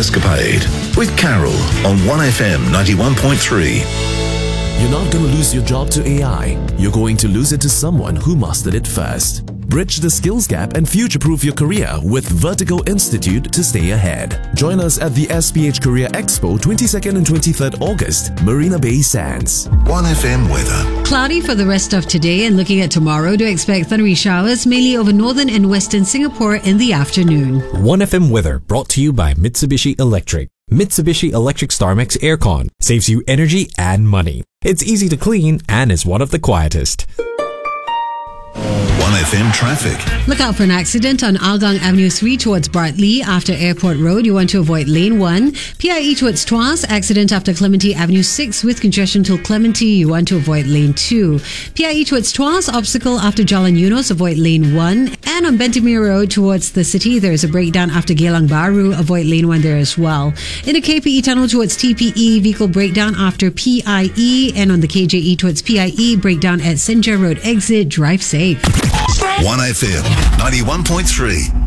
Escapade with Carol on 1FM 91.3. You're not going to lose your job to AI. You're going to lose it to someone who mastered it first. Bridge the skills gap and future-proof your career with Vertigo Institute to stay ahead. Join us at the SPH Career Expo 22nd and 23rd August, Marina Bay Sands. 1FM weather. Cloudy for the rest of today, and looking at tomorrow, do expect thundery showers mainly over northern and western Singapore in the afternoon. 1FM weather brought to you by Mitsubishi Electric. Mitsubishi Electric StarMax Aircon saves you energy and money. It's easy to clean and is one of the quietest. 1FM traffic. Look out for an accident on Hougang Avenue 3 towards Bartley after Airport Road. You want to avoid lane 1. PIE towards Tuas, accident after Clementi Avenue 6 with congestion till Clementi. You want to avoid lane 2. PIE towards Tuas, obstacle after Jalan Yunos, avoid lane 1. And on Bentimir Road towards the city, there is a breakdown after Geylang Baru, avoid lane 1 there as well. In the KPE tunnel towards TPE, vehicle breakdown after PIE. And on the KJE towards PIE, breakdown at Senja Road exit. Drive safe. 1FM 91.3.